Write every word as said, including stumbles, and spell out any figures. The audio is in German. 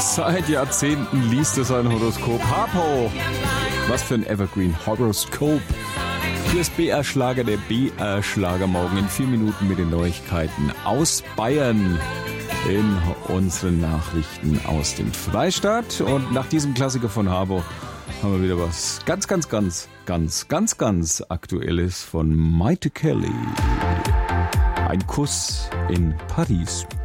Seit Jahrzehnten liest er sein Horoskop. Harpo! Was für ein Evergreen Horoskop. Fürs B R-Schlager, der B R-Schlager morgen in vier Minuten mit den Neuigkeiten aus Bayern in unseren Nachrichten aus dem Freistaat. Und nach diesem Klassiker von Harpo haben wir wieder was ganz, ganz, ganz, ganz, ganz, ganz Aktuelles von Maite Kelly. Ein Kuss in Paris.